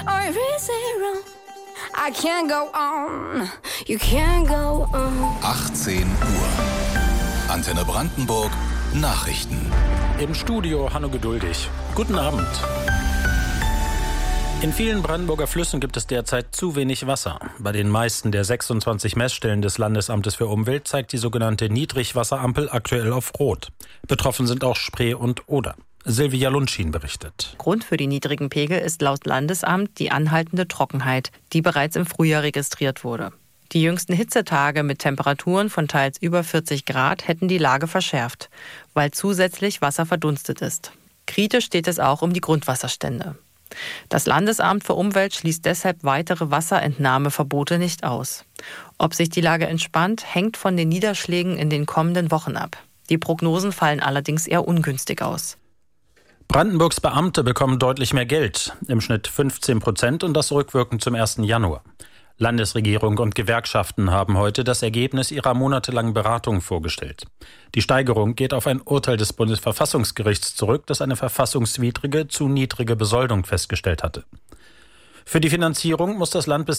or is it wrong? I can't go on, you can't go on. 18 Uhr. Antenne Brandenburg, Nachrichten. Im Studio Hanno Geduldig. Guten Abend. In vielen Brandenburger Flüssen gibt es derzeit zu wenig Wasser. Bei den meisten der 26 Messstellen des Landesamtes für Umwelt zeigt die sogenannte Niedrigwasserampel aktuell auf Rot. Betroffen sind auch Spree und Oder. Silvia Lundschien berichtet. Grund für die niedrigen Pegel ist laut Landesamt die anhaltende Trockenheit, die bereits im Frühjahr registriert wurde. Die jüngsten Hitzetage mit Temperaturen von teils über 40 Grad hätten die Lage verschärft, weil zusätzlich Wasser verdunstet ist. Kritisch steht es auch um die Grundwasserstände. Das Landesamt für Umwelt schließt deshalb weitere Wasserentnahmeverbote nicht aus. Ob sich die Lage entspannt, hängt von den Niederschlägen in den kommenden Wochen ab. Die Prognosen fallen allerdings eher ungünstig aus. Brandenburgs Beamte bekommen deutlich mehr Geld, im Schnitt 15% und das rückwirkend zum 1. Januar. Landesregierung und Gewerkschaften haben heute das Ergebnis ihrer monatelangen Beratung vorgestellt. Die Steigerung geht auf ein Urteil des Bundesverfassungsgerichts zurück, das eine verfassungswidrige, zu niedrige Besoldung festgestellt hatte. Für die Finanzierung muss das Land bis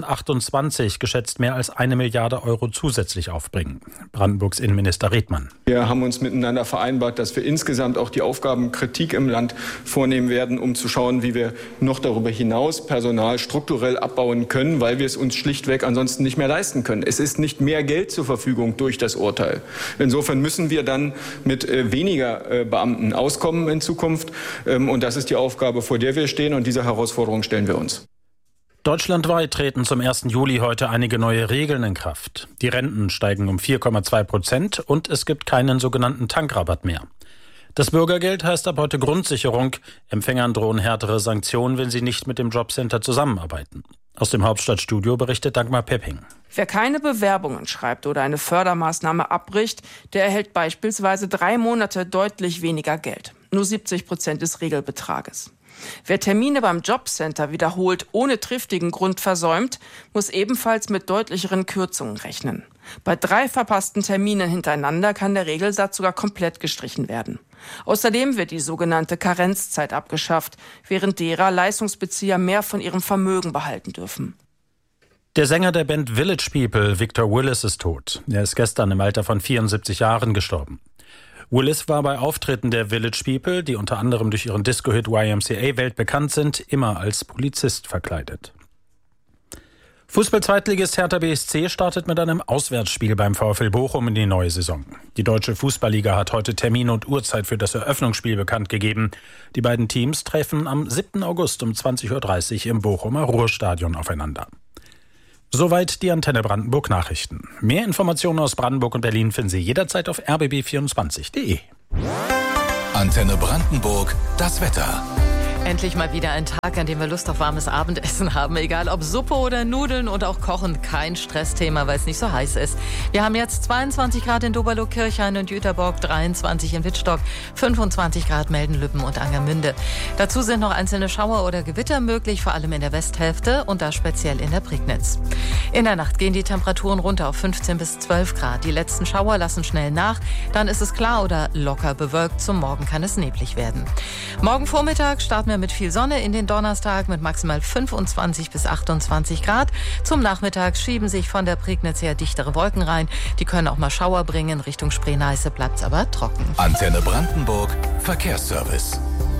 2028 geschätzt mehr als 1 Milliarde Euro zusätzlich aufbringen. Brandenburgs Innenminister Redmann. Wir haben uns miteinander vereinbart, dass wir insgesamt auch die Aufgabenkritik im Land vornehmen werden, um zu schauen, wie wir noch darüber hinaus Personal strukturell abbauen können, weil wir es uns schlichtweg ansonsten nicht mehr leisten können. Es ist nicht mehr Geld zur Verfügung durch das Urteil. Insofern müssen wir dann mit weniger Beamten auskommen in Zukunft. Und das ist die Aufgabe, vor der wir stehen. Und dieser Herausforderung stellen wir uns. Deutschlandweit treten zum 1. Juli heute einige neue Regeln in Kraft. Die Renten steigen um 4,2% und es gibt keinen sogenannten Tankrabatt mehr. Das Bürgergeld heißt ab heute Grundsicherung. Empfängern drohen härtere Sanktionen, wenn sie nicht mit dem Jobcenter zusammenarbeiten. Aus dem Hauptstadtstudio berichtet Dagmar Pepping. Wer keine Bewerbungen schreibt oder eine Fördermaßnahme abbricht, der erhält beispielsweise 3 Monate deutlich weniger Geld. Nur 70% des Regelbetrages. Wer Termine beim Jobcenter wiederholt ohne triftigen Grund versäumt, muss ebenfalls mit deutlicheren Kürzungen rechnen. Bei 3 verpassten Terminen hintereinander kann der Regelsatz sogar komplett gestrichen werden. Außerdem wird die sogenannte Karenzzeit abgeschafft, während derer Leistungsbezieher mehr von ihrem Vermögen behalten dürfen. Der Sänger der Band Village People, Victor Willis, ist tot. Er ist gestern im Alter von 74 Jahren gestorben. Willis war bei Auftritten der Village People, die unter anderem durch ihren Disco-Hit YMCA weltbekannt sind, immer als Polizist verkleidet. Fußball-Zweitligist Hertha BSC startet mit einem Auswärtsspiel beim VfL Bochum in die neue Saison. Die Deutsche Fußballliga hat heute Termin und Uhrzeit für das Eröffnungsspiel bekannt gegeben. Die beiden Teams treffen am 7. August um 20.30 Uhr im Bochumer Ruhrstadion aufeinander. Soweit die Antenne Brandenburg Nachrichten. Mehr Informationen aus Brandenburg und Berlin finden Sie jederzeit auf rbb24.de. Antenne Brandenburg, das Wetter. Endlich mal wieder ein Tag, an dem wir Lust auf warmes Abendessen haben. Egal ob Suppe oder Nudeln und auch Kochen, kein Stressthema, weil es nicht so heiß ist. Wir haben jetzt 22 Grad in Doberlo-Kirchhain und Jüterbock, 23 in Wittstock, 25 Grad Melden-Lübben und Angermünde. Dazu sind noch einzelne Schauer oder Gewitter möglich, vor allem in der Westhälfte und da speziell in der Prignitz. In der Nacht gehen die Temperaturen runter auf 15 bis 12 Grad. Die letzten Schauer lassen schnell nach, dann ist es klar oder locker bewölkt. Zum Morgen kann es neblig werden. Morgen Vormittag starten wir mit viel Sonne in den Donnerstag mit maximal 25 bis 28 Grad. Zum Nachmittag schieben sich von der Prignitz her dichtere Wolken rein. Die können auch mal Schauer bringen. Richtung Spree-Neiße bleibt es aber trocken. Antenne Brandenburg, Verkehrsservice.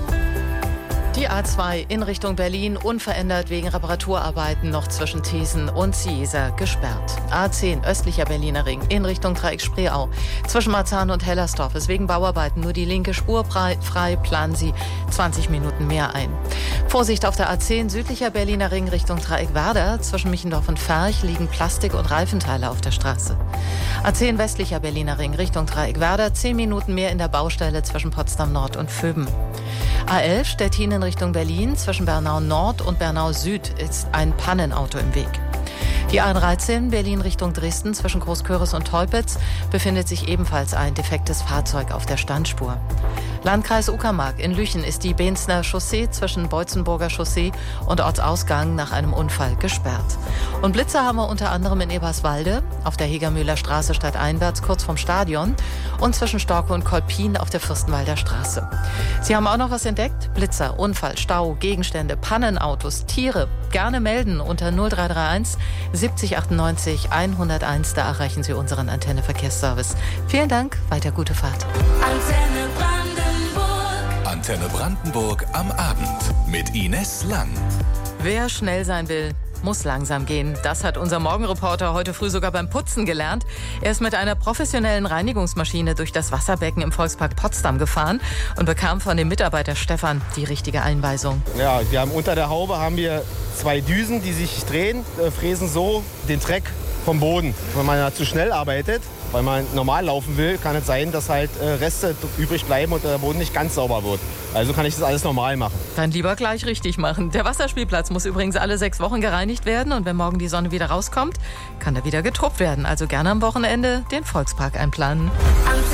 Die A2 in Richtung Berlin unverändert wegen Reparaturarbeiten noch zwischen Thesen und Ciesa gesperrt. A10 östlicher Berliner Ring in Richtung Dreieck Spreeau. Zwischen Marzahn und Hellersdorf ist wegen Bauarbeiten nur die linke Spur frei, planen Sie 20 Minuten mehr ein. Vorsicht auf der A10 südlicher Berliner Ring Richtung Dreieck Werder. Zwischen Michendorf und Ferch liegen Plastik- und Reifenteile auf der Straße. A10 westlicher Berliner Ring Richtung Dreieck Werder. 10 Minuten mehr in der Baustelle zwischen Potsdam Nord und Vöben. A11 Stettin in Richtung Berlin. Zwischen Bernau Nord und Bernau Süd ist ein Pannenauto im Weg. Die A13 Berlin Richtung Dresden zwischen Großköris und Teupitz befindet sich ebenfalls ein defektes Fahrzeug auf der Standspur. Landkreis Uckermark in Lüchen ist die Beenzner Chaussee zwischen Beutzenburger Chaussee und Ortsausgang nach einem Unfall gesperrt. Und Blitze haben wir unter anderem in Eberswalde, auf der Hegermühler Straße stadteinwärts kurz vom Stadion und zwischen Storke und Kolpin auf der Fürstenwalder Straße. Sie haben auch noch was entdeckt? Blitzer, Unfall, Stau, Gegenstände, Pannenautos, Tiere. Gerne melden unter 0331 70 98 101. Da erreichen Sie unseren Antenne Verkehrsservice. Vielen Dank, weiter gute Fahrt. Antenne Brandenburg. Antenne Brandenburg am Abend mit Ines Lang. Wer schnell sein will, muss langsam gehen. Das hat unser Morgenreporter heute früh sogar beim Putzen gelernt. Er ist mit einer professionellen Reinigungsmaschine durch das Wasserbecken im Volkspark Potsdam gefahren und bekam von dem Mitarbeiter Stefan die richtige Einweisung. Ja, wir haben unter der Haube 2 Düsen, die sich drehen, fräsen so den Dreck vom Boden. Wenn man zu schnell arbeitet, weil man normal laufen will, kann es sein, dass halt Reste übrig bleiben und der Boden nicht ganz sauber wird. Also kann ich das alles normal machen. Dann lieber gleich richtig machen. Der Wasserspielplatz muss übrigens alle 6 Wochen gereinigt werden und wenn morgen die Sonne wieder rauskommt, kann er wieder getobt werden. Also gerne am Wochenende den Volkspark einplanen.